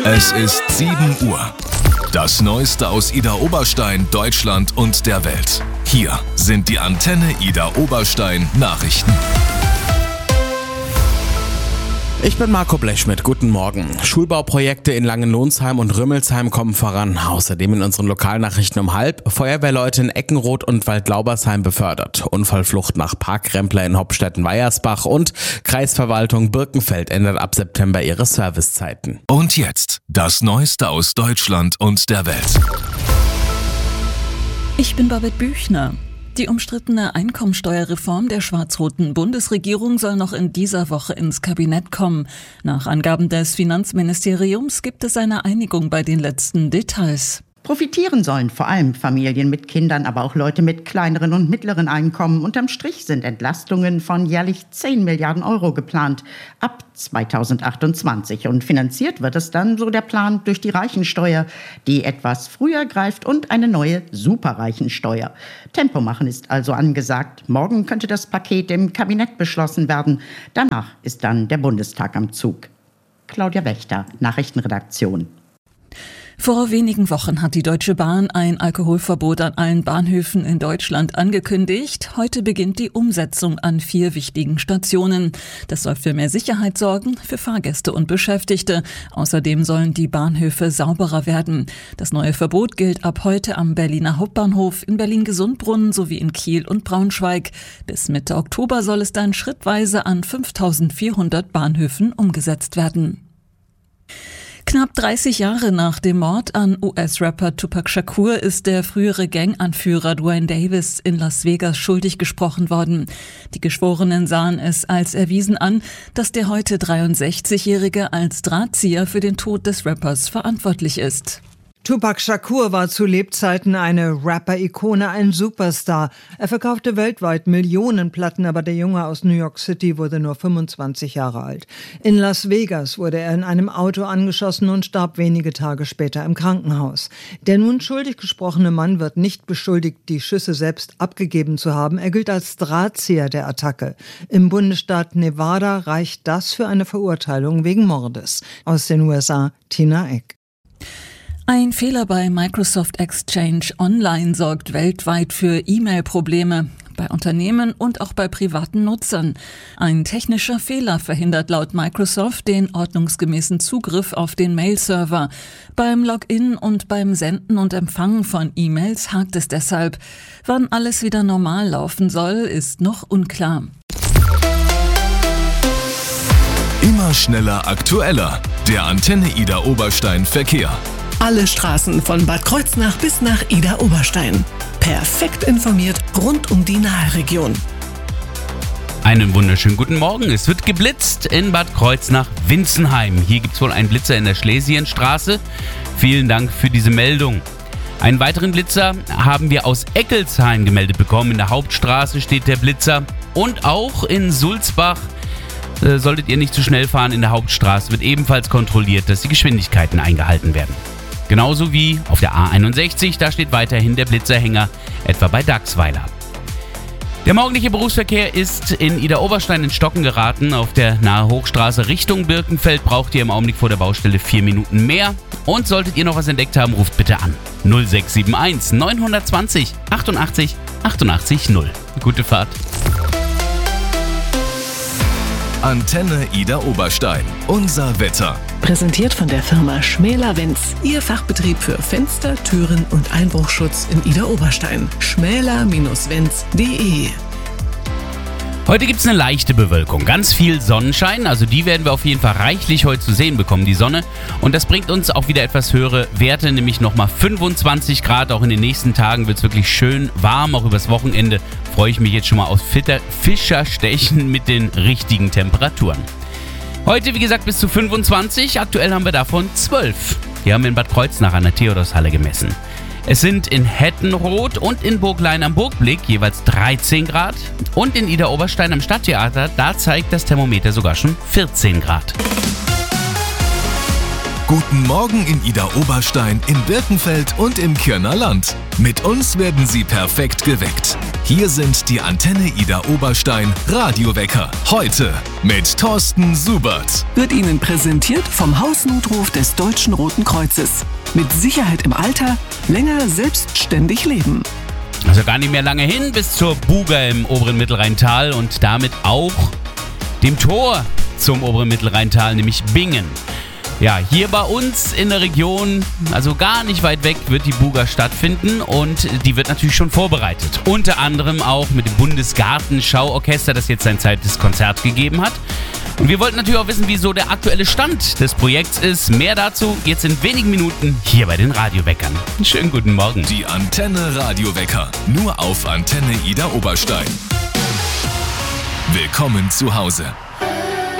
Es ist 7 Uhr. Das Neueste aus Idar Oberstein, Deutschland und der Welt. Hier sind die Antenne Idar Oberstein Nachrichten. Ich bin Marco Blechschmidt, guten Morgen. Schulbauprojekte in Langenlonsheim und Rümmelsheim kommen voran. Außerdem in unseren Lokalnachrichten um 12:30 Feuerwehrleute in Eckenroth und Waldlaubersheim befördert. Unfallflucht nach Parkrempler in Hopstetten-Weiersbach und Kreisverwaltung Birkenfeld ändert ab September ihre Servicezeiten. Und jetzt das Neueste aus Deutschland und der Welt. Ich bin Babette Büchner. Die umstrittene Einkommensteuerreform der schwarz-roten Bundesregierung soll noch in dieser Woche ins Kabinett kommen. Nach Angaben des Finanzministeriums gibt es eine Einigung bei den letzten Details. Profitieren sollen vor allem Familien mit Kindern, aber auch Leute mit kleineren und mittleren Einkommen. Unterm Strich sind Entlastungen von jährlich 10 Milliarden Euro geplant ab 2028. Und finanziert wird es dann, so der Plan, durch die Reichensteuer, die etwas früher greift, und eine neue Superreichensteuer. Tempo machen ist also angesagt. Morgen könnte das Paket im Kabinett beschlossen werden. Danach ist dann der Bundestag am Zug. Claudia Wächter, Nachrichtenredaktion. Vor wenigen Wochen hat die Deutsche Bahn ein Alkoholverbot an allen Bahnhöfen in Deutschland angekündigt. Heute beginnt die Umsetzung an 4 wichtigen Stationen. Das soll für mehr Sicherheit sorgen, für Fahrgäste und Beschäftigte. Außerdem sollen die Bahnhöfe sauberer werden. Das neue Verbot gilt ab heute am Berliner Hauptbahnhof, in Berlin-Gesundbrunnen sowie in Kiel und Braunschweig. Bis Mitte Oktober soll es dann schrittweise an 5.400 Bahnhöfen umgesetzt werden. Knapp 30 Jahre nach dem Mord an US-Rapper Tupac Shakur ist der frühere Ganganführer Duane Davis in Las Vegas schuldig gesprochen worden. Die Geschworenen sahen es als erwiesen an, dass der heute 63-Jährige als Drahtzieher für den Tod des Rappers verantwortlich ist. Tupac Shakur war zu Lebzeiten eine Rapper-Ikone, ein Superstar. Er verkaufte weltweit Millionen Platten, aber der Junge aus New York City wurde nur 25 Jahre alt. In Las Vegas wurde er in einem Auto angeschossen und starb wenige Tage später im Krankenhaus. Der nun schuldig gesprochene Mann wird nicht beschuldigt, die Schüsse selbst abgegeben zu haben. Er gilt als Drahtzieher der Attacke. Im Bundesstaat Nevada reicht das für eine Verurteilung wegen Mordes. Aus den USA, Tina Eck. Ein Fehler bei Microsoft Exchange Online sorgt weltweit für E-Mail-Probleme, bei Unternehmen und auch bei privaten Nutzern. Ein technischer Fehler verhindert laut Microsoft den ordnungsgemäßen Zugriff auf den Mail-Server. Beim Login und beim Senden und Empfangen von E-Mails hakt es deshalb. Wann alles wieder normal laufen soll, ist noch unklar. Immer schneller, aktueller. Der Antenne Idar Oberstein Verkehr. Alle Straßen von Bad Kreuznach bis nach Idar Oberstein. Perfekt informiert rund um die Nahregion. Einen wunderschönen guten Morgen. Es wird geblitzt in Bad Kreuznach-Winzenheim. Hier gibt es wohl einen Blitzer in der Schlesienstraße. Vielen Dank für diese Meldung. Einen weiteren Blitzer haben wir aus Eckelsheim gemeldet bekommen. In der Hauptstraße steht der Blitzer. Und auch in Sulzbach solltet ihr nicht zu schnell fahren. In der Hauptstraße wird ebenfalls kontrolliert, dass die Geschwindigkeiten eingehalten werden. Genauso wie auf der A61, da steht weiterhin der Blitzerhänger, etwa bei Dachsweiler. Der morgendliche Berufsverkehr ist in Idar Oberstein in Stocken geraten. Auf der Nahe Hochstraße Richtung Birkenfeld braucht ihr im Augenblick vor der Baustelle 4 Minuten mehr. Und solltet ihr noch was entdeckt haben, ruft bitte an. 0671 920 88 88 0. Gute Fahrt. Antenne Idar Oberstein. Unser Wetter. Präsentiert von der Firma Schmäler-Wenz. Ihr Fachbetrieb für Fenster, Türen und Einbruchschutz in Idar Oberstein. schmäler-wenz.de. Heute gibt es eine leichte Bewölkung, ganz viel Sonnenschein, also die werden wir auf jeden Fall reichlich heute zu sehen bekommen, die Sonne. Und das bringt uns auch wieder etwas höhere Werte, nämlich nochmal 25 Grad. Auch in den nächsten Tagen wird es wirklich schön warm, auch übers Wochenende freue ich mich jetzt schon mal auf Fischerstechen mit den richtigen Temperaturen. Heute, wie gesagt, bis zu 25, aktuell haben wir davon 12. Hier haben wir in Bad Kreuznach an der Theodorshalle gemessen. Es sind in Hettenroth und in Burglein am Burgblick jeweils 13 Grad. Und in Idar Oberstein am Stadttheater, da zeigt das Thermometer sogar schon 14 Grad. Guten Morgen in Idar-Oberstein, in Birkenfeld und im Kirner Land. Mit uns werden Sie perfekt geweckt. Hier sind die Antenne Idar-Oberstein Radiowecker. Heute mit Thorsten Subert. Wird Ihnen präsentiert vom Hausnotruf des Deutschen Roten Kreuzes. Mit Sicherheit im Alter, länger selbstständig leben. Also gar nicht mehr lange hin bis zur Buga im oberen Mittelrheintal und damit auch dem Tor zum oberen Mittelrheintal, nämlich Bingen. Ja, hier bei uns in der Region, also gar nicht weit weg, wird die Buga stattfinden und die wird natürlich schon vorbereitet. Unter anderem auch mit dem Bundesgartenschauorchester, das jetzt sein zweites Konzert gegeben hat. Und wir wollten natürlich auch wissen, wie so der aktuelle Stand des Projekts ist. Mehr dazu jetzt in wenigen Minuten hier bei den Radioweckern. Schönen guten Morgen. Die Antenne Radiowecker, nur auf Antenne Idar-Oberstein. Willkommen zu Hause.